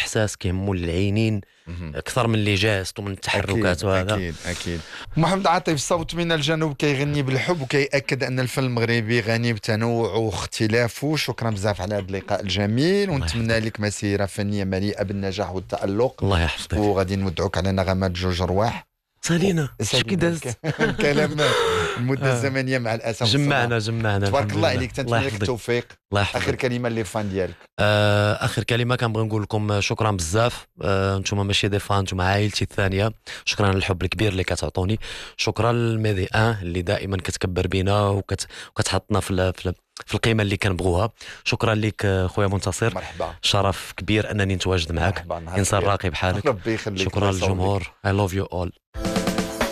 الاحساس، كيهمو العينين اكثر من اللي جاست ومن التحركات. وهذا اكيد. محمد عاطف، صوت من الجنوب كيغني بالحب وكيأكد ان الفن المغربي غني بتنوعه واختلافه. شكرا بزاف على هذا اللقاء الجميل، ونتمنى لك مسيره فنيه مليئه بالنجاح والتألق. الله يحفظك. وغادي نودعوك على نغمات جوج رواح. سالينا شكي دازت الكلام المده الزمنيه مع الاسف جمعنا تبارك الله عليك، تنتمنى لك التوفيق. الله يحفظك. اخر كلمه اللي فان ديالك. اخر كلمه كنبغي نقول لكم شكرا بزاف. نتوما ماشي دي فان، نتوما عائلتي الثانيه. شكرا على الحب الكبير اللي كتعطوني. شكرا للميدي اللي دائما كتكبر بينا وكتحطنا في القيمه اللي كنبغوها. شكرا لك خويا منتصر، مرحبا. شرف كبير انني نتواجد معك، انسان راقي بحالك. ربي يخليك. شكرا للجمهور. I love you all.